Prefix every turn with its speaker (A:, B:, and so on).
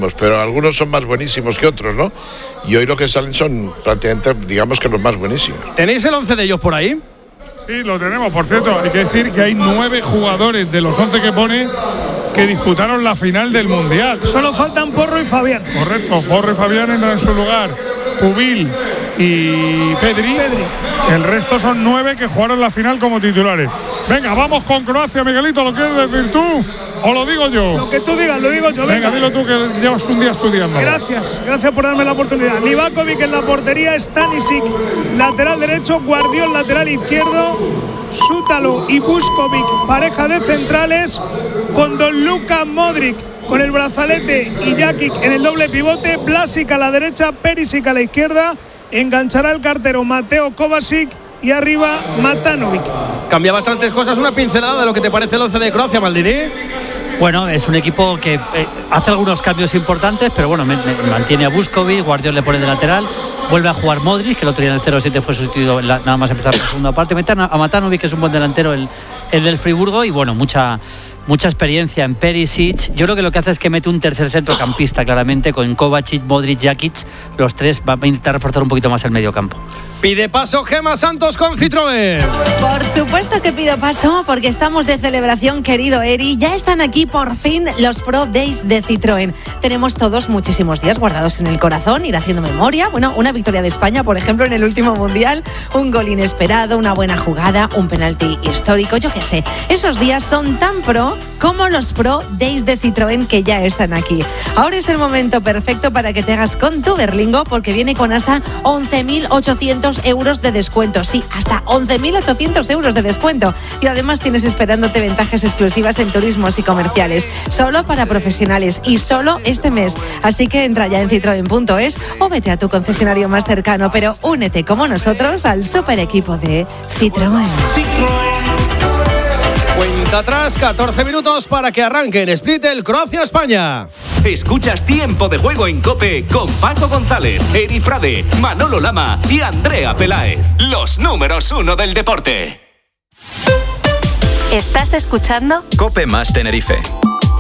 A: buenísimos, pero algunos son más buenísimos que otros, ¿no? Y hoy lo que salen son prácticamente, digamos que los más buenísimos.
B: ¿Tenéis el 11 de ellos por ahí?
C: Sí, lo tenemos. Por cierto, hay que decir que hay 9 jugadores de los 11 que pone que disputaron la final del Mundial.
D: Solo faltan Porro y Fabián.
C: Correcto, Porro y Fabián entran en su lugar. Pubil y Pedri. El resto son 9 que jugaron la final como titulares. Venga, vamos con Croacia, Miguelito. ¿Lo quieres decir tú o lo digo yo?
D: Lo que tú digas, lo digo yo.
C: Venga, dilo tú, que llevas un día estudiando.
D: Gracias por darme la oportunidad. Livakovic en la portería, Stanisic lateral derecho, Guardiol lateral izquierdo, Sútalo y Vuskovic pareja de centrales, con Don Luka Modric con el brazalete y Jakic en el doble pivote, Vlasic a la derecha, Perisic a la izquierda, enganchará el cartero Mateo Kovacic y arriba Matanovic.
B: Cambia bastantes cosas, una pincelada de lo que te parece el 11 de Croacia, Maldini.
E: Bueno, es un equipo que hace algunos cambios importantes, pero bueno, mantiene a Vuskovic, Guardiol le pone de lateral, vuelve a jugar Modric, que el otro día en el 0-7 fue sustituido nada más empezar la segunda parte, metan a Matanovic, que es un buen delantero, el del Friburgo, y bueno, mucha experiencia en Perisic. Yo creo que lo que hace es que mete un tercer centrocampista claramente con Kovacic, Modric, Jakic. Los tres va a intentar reforzar un poquito más el medio campo.
B: Pide paso Gemma Santos con Citroën.
F: Por supuesto que pido paso porque estamos de celebración, querido Eri. Ya están aquí por fin los Pro Days de Citroën. Tenemos todos muchísimos días guardados en el corazón, ir haciendo memoria. Bueno, una victoria de España, por ejemplo, en el último Mundial, un gol inesperado, una buena jugada, un penalti histórico, yo qué sé. Esos días son tan pro como los Pro Days de Citroën que ya están aquí. Ahora es el momento perfecto para que te hagas con tu Berlingo, porque viene con hasta 11.800 euros de descuento. Sí, hasta 11.800 euros de descuento. Y además tienes esperándote ventajas exclusivas en turismos y comerciales, solo para profesionales y solo este mes. Así que entra ya en citroen.es o vete a tu concesionario más cercano, pero únete como nosotros al super equipo de Citroën.
B: Cuenta atrás, 14 minutos para que arranque en Split el Croacia-España.
G: Escuchas Tiempo de Juego en COPE con Paco González, Eri Frade, Manolo Lama y Andrea Peláez. Los números 1 del deporte.
H: ¿Estás escuchando?
I: COPE más Tenerife.